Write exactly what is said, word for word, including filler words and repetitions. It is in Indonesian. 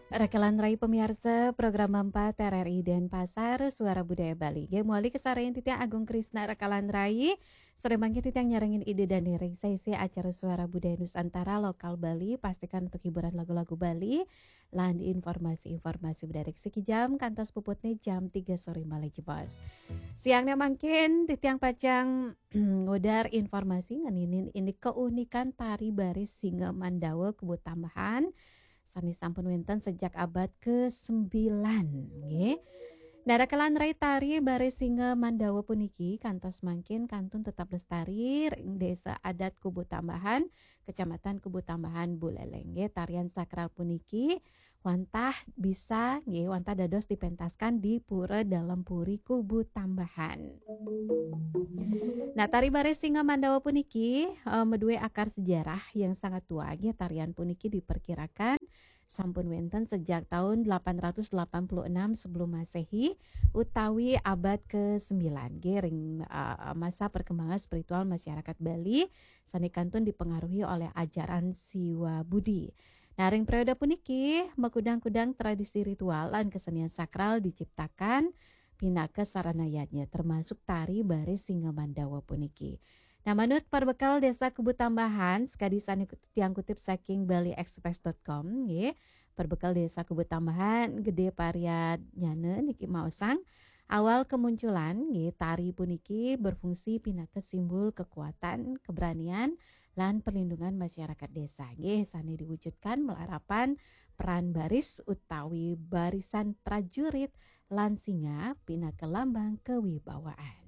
Rekalan Rai pemirsa program empat T R R I Denpasar Suara Budaya Bali. Ge muali kesarayan titiang Agung Krisna Rekalan Rai. Sore mangkin titiang nyarengin ide dan sesi acara Suara Budaya Nusantara lokal Bali. Pastikan untuk hiburan lagu-lagu Bali. Lan informasi-informasi bedarik siki jam kantos puputnya jam tiga sore malih jebos. Siangnya mangkin titiang pacang ngudar informasi ngeninin ini keunikan tari baris singa Mandawa Kebut Tambahan. Sani sampun wenten sejak abad kesembilan nggih. Narakalan rai tari bare singa Mandawa puniki kantos mangkin kantun tetap lestari ring desa adat Kubu Tambahan, Kecamatan Kubu Tambahan Buleleng nggih. Tarian sakral puniki wantah bisa nggih wantah dados dipentaskan di pura dalam puri Kubu Tambahan. Nah, tari bare singa Mandawa puniki uh, medue akar sejarah yang sangat tua nggih. Tarian puniki diperkirakan sampun wenten sejak tahun delapan ratus delapan puluh enam sebelum Masehi utawi abad kesembilan gering uh, masa perkembangan spiritual masyarakat Bali sanikantun dipengaruhi oleh ajaran Siwa Budi. Nah, ring periode puniki mekudang-kudang tradisi ritual lan kesenian sakral diciptakan pinaka saranayatnya termasuk tari baris singa Mandawa puniki. Nah, manut perbekal desa Kubu Tambahan, sekadisan tiang kutip saking bali express dot com nggih. Perbekal desa Kubu Tambahan gede pariat nyane niki maosang. Awal kemunculan nggih tari puniki berfungsi pinaka simbol kekuatan, keberanian lan perlindungan masyarakat desa nggih sani diwujudkan melarapan peran baris utawi barisan prajurit lan singa pinaka lambang kewibawaan.